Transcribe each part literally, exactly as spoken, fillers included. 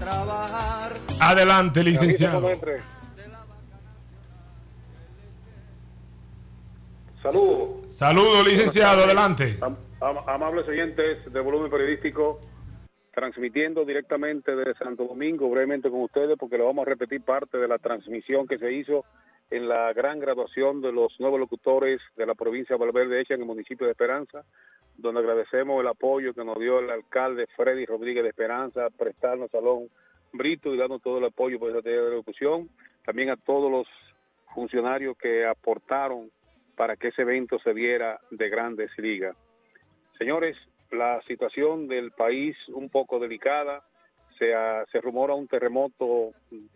Adelante, licenciado. Saludos. Saludos, licenciado, adelante. Am am amables oyentes de Volumen Periodístico, transmitiendo directamente desde Santo Domingo, brevemente con ustedes, porque le vamos a repetir parte de la transmisión que se hizo en la gran graduación de los nuevos locutores de la provincia de Valverde Echa en el municipio de Esperanza, donde agradecemos el apoyo que nos dio el alcalde Freddy Rodríguez de Esperanza, prestarnos Salón Brito y darnos todo el apoyo por esa tarea de locución. También a todos los funcionarios que aportaron para que ese evento se diera de Grandes Ligas. Señores, la situación del país un poco delicada, se, ha, se rumora un terremoto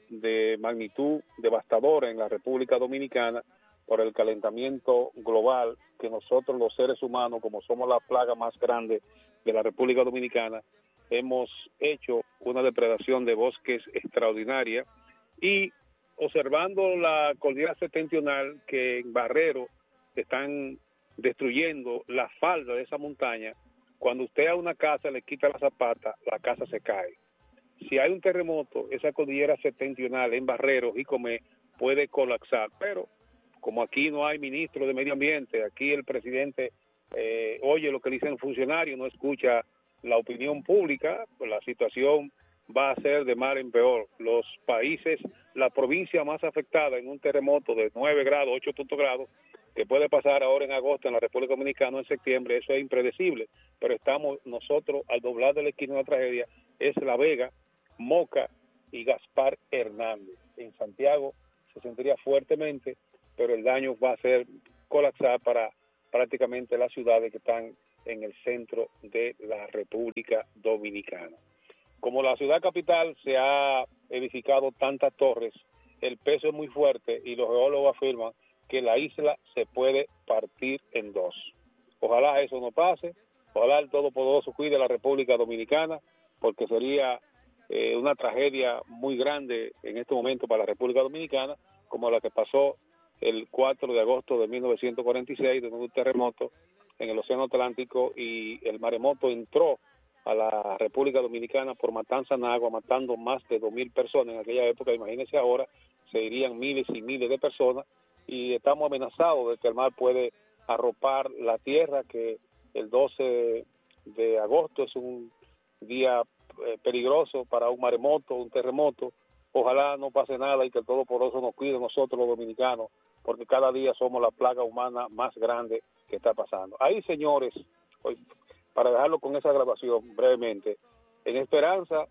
de magnitud devastadora en la República Dominicana por el calentamiento global que nosotros los seres humanos, como somos la plaga más grande de la República Dominicana, hemos hecho una depredación de bosques extraordinaria y observando la cordillera septentrional que en Barrero están destruyendo la falda de esa montaña. Cuando usted a una casa le quita la zapata, la casa se cae. Si hay un terremoto, esa cordillera septentrional en Barrero, Jicomé, puede colapsar. Pero como aquí no hay ministro de Medio Ambiente, aquí el presidente eh, oye lo que dicen funcionarios, no escucha la opinión pública, pues la situación va a ser de mal en peor. Los países, la provincia más afectada en un terremoto de nueve grados, ocho grados, que puede pasar ahora en agosto en la República Dominicana o en septiembre, eso es impredecible, pero estamos nosotros al doblar de la esquina de la tragedia, es La Vega, Moca y Gaspar Hernández. En Santiago se sentiría fuertemente, pero el daño va a ser colapsar para prácticamente las ciudades que están en el centro de la República Dominicana. Como la ciudad capital se ha edificado tantas torres, el peso es muy fuerte y los geólogos afirman que la isla se puede partir en dos. Ojalá eso no pase, ojalá el Todopoderoso cuide a la República Dominicana, porque sería eh, una tragedia muy grande en este momento para la República Dominicana, como la que pasó el cuatro de agosto de mil novecientos cuarenta y seis, donde hubo un terremoto en el Océano Atlántico y el maremoto entró a la República Dominicana por Matanza Nagua, matando más de dos mil personas en aquella época. Imagínense ahora, se irían miles y miles de personas, y estamos amenazados de que el mar puede arropar la tierra, que el doce de agosto es un día eh, peligroso para un maremoto, un terremoto. Ojalá no pase nada y que el Todopoderoso nos cuide nosotros los dominicanos, porque cada día somos la plaga humana más grande que está pasando. Ahí, señores, hoy, para dejarlo con esa grabación brevemente, en Esperanza,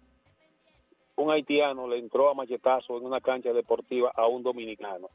un haitiano le entró a machetazo en una cancha deportiva a un dominicano.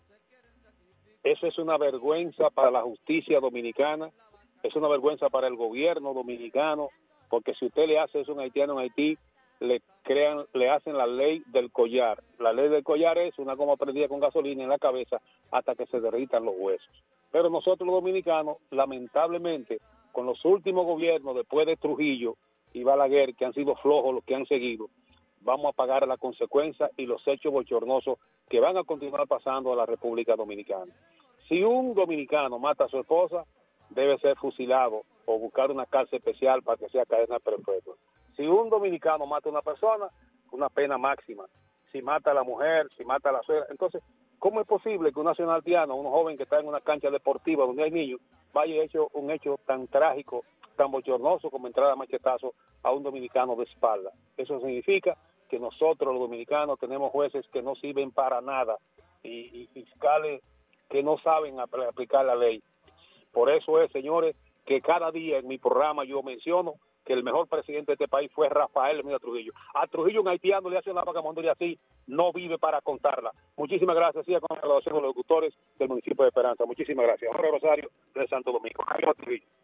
Eso es una vergüenza para la justicia dominicana, es una vergüenza para el gobierno dominicano, porque si usted le hace eso a un haitiano en Haití, le crean, le hacen la ley del collar. La ley del collar es una goma prendida con gasolina en la cabeza hasta que se derritan los huesos. Pero nosotros los dominicanos, lamentablemente, con los últimos gobiernos después de Trujillo y Balaguer, que han sido flojos los que han seguido, vamos a pagar la consecuencia y los hechos bochornosos que van a continuar pasando a la República Dominicana. Si un dominicano mata a su esposa, debe ser fusilado o buscar una cárcel especial para que sea cadena perpetua. Si un dominicano mata a una persona, una pena máxima. Si mata a la mujer, si mata a la suegra. Entonces, ¿cómo es posible que un nacional haitiano, un joven que está en una cancha deportiva donde hay niños, vaya hecho un hecho tan trágico, tan bochornoso como entrar a machetazo a un dominicano de espalda? Eso significa que nosotros los dominicanos tenemos jueces que no sirven para nada y, y fiscales que no saben ap- aplicar la ley. Por eso es, señores, que cada día en mi programa yo menciono que el mejor presidente de este país fue Rafael Leónidas Trujillo. A Trujillo un haitiano le hace una vagabundería y así no vive para contarla. Muchísimas gracias. Siga con la graduación de los locutores del municipio de Esperanza. Muchísimas gracias. Jorge Rosario de Santo Domingo. Adiós, Trujillo.